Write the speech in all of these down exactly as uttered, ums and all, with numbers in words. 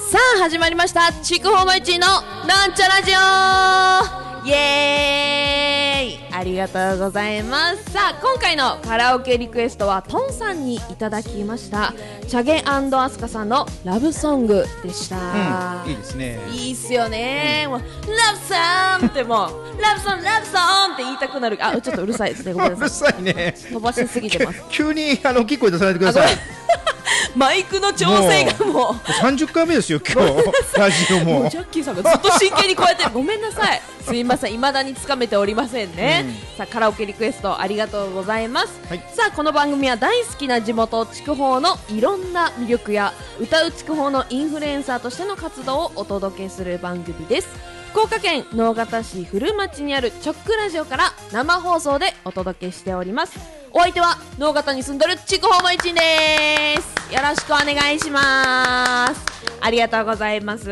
さあ始まりました筑豊マイチーのなんちゃラジオイエーイ、ありがとうございます。さあ今回のカラオケリクエストはトンさんにいただきましたチャゲ&アスカさんのラブソングでした、 うん、いいですね。 いいっすよね、うん、もうラブソンってもうラブソンラブソンって言いたくなる。あ、ちょっとうるさいですね、ごめんなさい。 うるさいね、 飛ばしすぎてます。 急にあの大きい声出さないでください。 マイクの調整がもうさんじゅっかいめですよ今日ラジオも。 もうジャッキーさんがずっと真剣にこうやってごめんなさい、すいません、未だにつかめておりませんね、うん、さあカラオケリクエストありがとうございます、はい、さあこの番組は大好きな地元筑豊のいろんな魅力や歌う筑豊のインフルエンサーとしての活動をお届けする番組です。福岡県直方市古町にあるチョックラジオから生放送でお届けしております。お相手は直方に住んでる筑豊マイチンです。よろしくお願いします。ありがとうございます。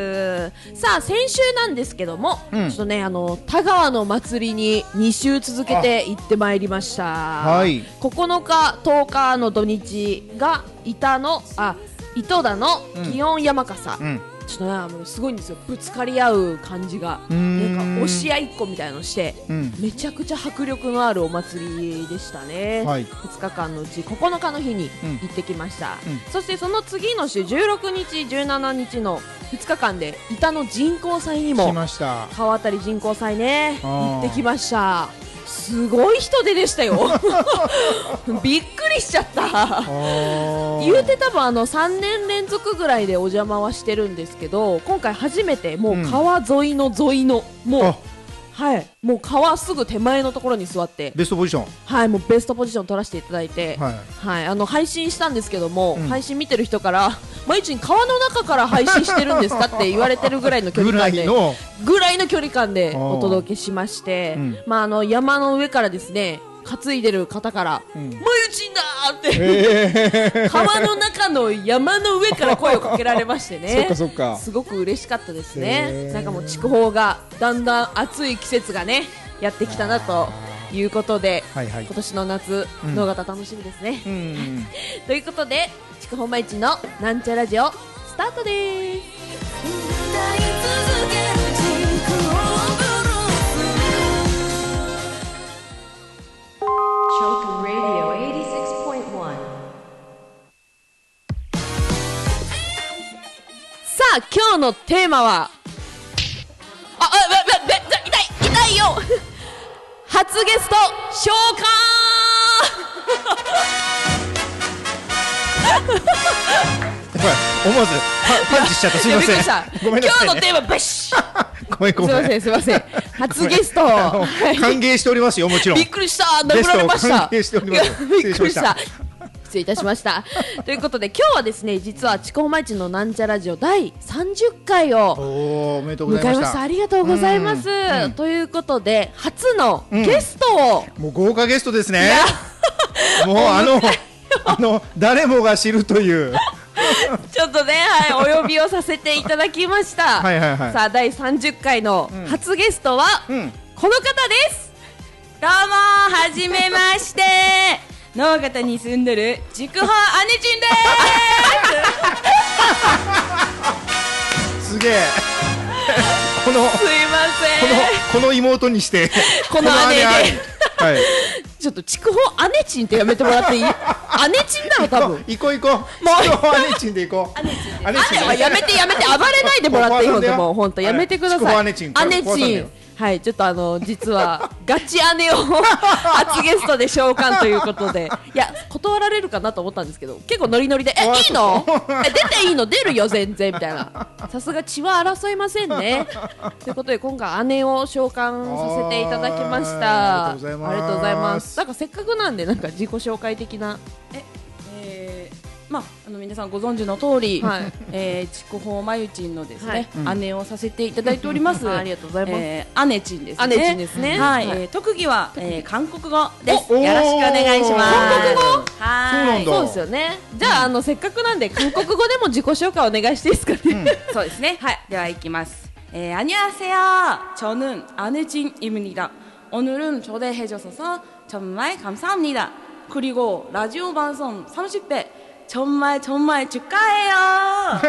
さあ先週なんですけども、うん、ちょっとねあの田川の祭りにに週続けて行ってまいりました。はい、ここのかとおかの土日が板のあ糸田の祇園山笠、うんうん、ちょっとねもうすごいんですよ、ぶつかり合う感じがなんか押し合いっこみたいのして、うん、めちゃくちゃ迫力のあるお祭りでしたね、はい、ふつかかんのうちここのかの日に行ってきました、うん、そしてその次の週じゅうろくにちじゅうしちにちのふつかかんで板の人工祭にも川渡り人工祭ね行ってきました。すごい人出でしたよびっくりしちゃった言うて多分あのさんねん連続ぐらいでお邪魔はしてるんですけど、今回初めてもう川沿いの沿いの、うん、もうはい、もう川すぐ手前のところに座ってベストポジション、 はい、もうベストポジション取らせていただいて、はいはい、あの配信したんですけども、うん、配信見てる人から毎日川の中から配信してるんですかって言われてるぐらいの距離感でぐらいの距離感でお届けしまして、うん、まあ、あの山の上からですね担いでる方から「まゆちんだ!」って川の中の山の上から声をかけられましてねそっかそっか、すごく嬉しかったですね。なんかもう筑豊がだんだん暑い季節がねやってきたなということで、はいはい、今年の夏直方、うん、楽しみですね、うんうん、ということで筑豊毎日のなんちゃラジオスタートです。さあ今日のテーマはああべべべ痛い痛いよ初ゲスト召喚思わずパンチしちゃった、すみません。 ごめんなさい、ね、今日のテーマバシッごめんごめん、 すみませんすみません初ゲスト歓迎しておりますよ、もちろん。 びっくりした、殴られました。 歓迎しております。 びっくりした失礼いたしましたということで今日はですね実は筑豊毎日のなんちゃラジオだいさんじゅっかいを迎えました。ありがとうございます、うんうん、ということで初のゲストを、 うん、もう豪華ゲストですねもうあのあの誰もが知るというちょっとね、はい、お呼びをさせていただきましたはいはい、はい、さあだいさんじゅっかいの初ゲストは、うん、この方です。 どうもはじめまして直方に住んでる筑豊姉ちんですすげえこのすいませんこのこの妹にしてこの姉ではい、ちょっと筑豊姉ちんってやめてもらっていい姉ちんだろ多分行こう行こうもう筑豊姉ちんで行こう姉ちんで姉はやめてやめて暴れないでもらっていいのでもう本当やめてください。 姉ちん姉ちんはい、ちょっとあの実はガチ姉を初ゲストで召喚ということでいや断られるかなと思ったんですけど結構ノリノリでえいいのえ出ていいの出るよ全然みたいなさすが血は争いませんねということで今回姉を召喚させていただきました。ありがとうございます。なんかせっかくなんでなんか自己紹介的なえまあ、あの皆さんご存知の通り、はいえー、筑豊まゆちんのですね、はい、姉をさせていただいておりますありがとうございます、 えー、姉ちんですね。 姉ちんですね、 はいはいえー、特技は、えー、韓国語です。よろしくお願いします。 韓国語はいそうですよね。じゃあ、うん、あのせっかくなんで韓国語でも自己紹介お願いしていいですかね、うん、 そうですね、はい、では行きます。えー、안녕하세요 저는 아내진입니다. 오늘은 초대해주셔서 정말 감사합니다. 그리고 라디오 방송 삼십 회 정말 정말 축하해요.